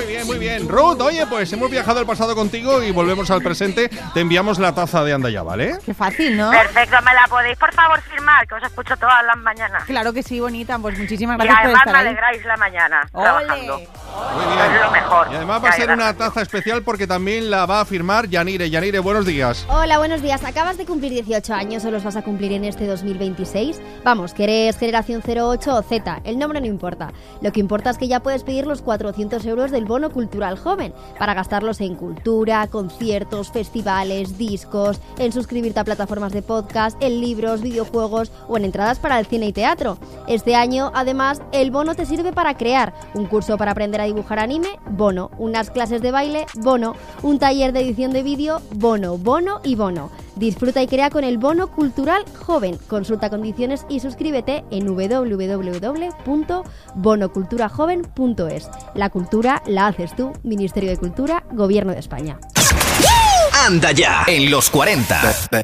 Muy bien, muy bien. Ruth, oye, pues hemos viajado al pasado contigo y volvemos al presente. Te enviamos la taza de Anda Ya, ¿vale? Qué fácil, ¿no? Perfecto, ¿me la podéis por favor firmar? Que os escucho todas las mañanas. Claro que sí, bonita. Pues muchísimas Y gracias por además estar me ahí. alegráis la mañana trabajando. Muy bien. Es lo mejor. Y además va a ser una taza especial porque también la va a firmar Yanire. Yanire, buenos días. Hola, buenos días. ¿Acabas de cumplir 18 años o los vas a cumplir en este 2026? Vamos, que eres generación 08 o Z, el nombre no importa. Lo que importa es que ya puedes pedir los 400 euros del bono cultural joven para gastarlos en cultura, conciertos, festivales, discos, en suscribirte a plataformas de podcast, en libros, videojuegos o en entradas para el cine y teatro. Este año, además, el bono te sirve para crear un curso para aprender a dibujar anime, bono, unas clases de baile, bono, un taller de edición de vídeo, bono, bono y bono. Disfruta y crea con el bono cultural joven. Consulta condiciones y suscríbete en www.bonoculturajoven.es. La cultura la haces tú, Ministerio de Cultura, Gobierno de España. Anda Ya, en los 40.